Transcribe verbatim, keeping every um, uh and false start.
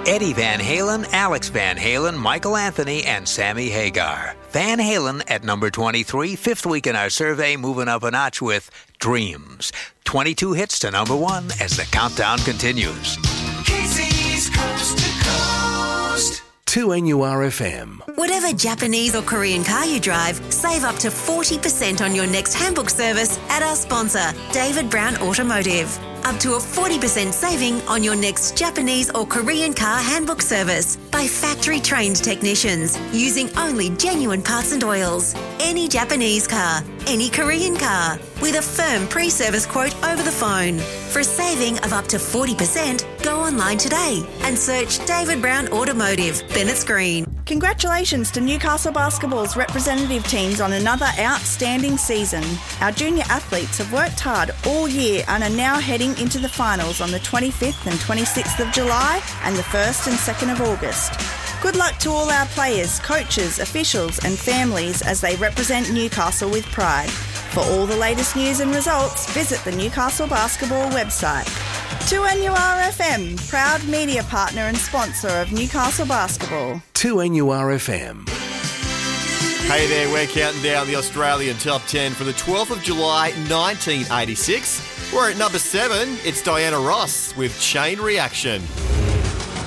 Eddie Van Halen, Alex Van Halen, Michael Anthony, and Sammy Hagar. Van Halen at number twenty-three, fifth week in our survey, moving up a notch with Dreams. twenty-two hits to number one as the countdown continues. Casey's Coast to Coast. two N U R F M. Whatever Japanese or Korean car you drive, save up to forty percent on your next handbook service at our sponsor, David Brown Automotive. Up to a forty percent saving on your next Japanese or Korean car handbook service by factory-trained technicians using only genuine parts and oils. Any Japanese car, any Korean car, with a firm pre-service quote over the phone. For a saving of up to forty percent, go online today and search David Brown Automotive, Bennett's Green. Congratulations to Newcastle Basketball's representative teams on another outstanding season. Our junior athletes have worked hard all year and are now heading into the finals on the twenty-fifth and twenty-sixth of July and the first and second of August. Good luck to all our players, coaches, officials and families as they represent Newcastle with pride. For all the latest news and results, visit the Newcastle Basketball website. two N U R F M, proud media partner and sponsor of Newcastle Basketball. two N U R F M. Hey there, we're counting down the Australian Top ten for the twelfth of July nineteen eighty-six. We're at number seven. It's Diana Ross with Chain Reaction.